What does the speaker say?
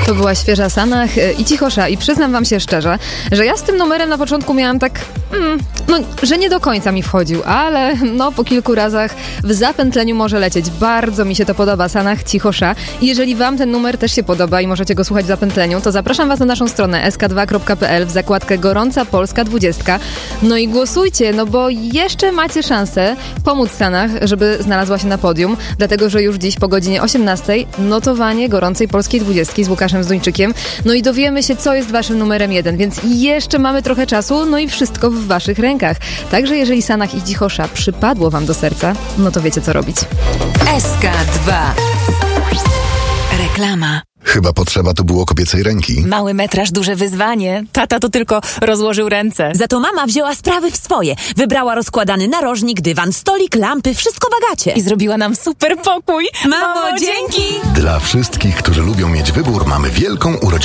To była świeża Sanach i Cichosza i przyznam wam się szczerze, że ja z tym numerem na początku miałam tak, że nie do końca mi wchodził, ale po kilku razach w zapętleniu może lecieć. Bardzo mi się to podoba, Sanach, Cichosza. I jeżeli wam ten numer też się podoba i możecie go słuchać w zapętleniu, to zapraszam was na naszą stronę sk2.pl w zakładkę Gorąca Polska 20. No i głosujcie, bo jeszcze macie szansę pomóc Sanach, żeby znalazła się na podium, dlatego że już dziś po godzinie 18 notowanie Gorącej Polskiej 20 z Łukaszem Zduńczykiem. No i dowiemy się, co jest waszym numerem 1, więc jeszcze mamy trochę czasu, i wszystko w waszych rękach. Także jeżeli Sanach i Cichosza przypadło wam do serca, to wiecie, co robić. SK2. Reklama. Chyba potrzeba tu było kobiecej ręki. Mały metraż, duże wyzwanie. Tata to tylko rozłożył ręce. Za to mama wzięła sprawy w swoje. Wybrała rozkładany narożnik, dywan, stolik, lampy, wszystko w Agacie. I zrobiła nam super pokój. Mamo, dzięki! Dla wszystkich, którzy lubią mieć wybór, mamy wielką urodzinę.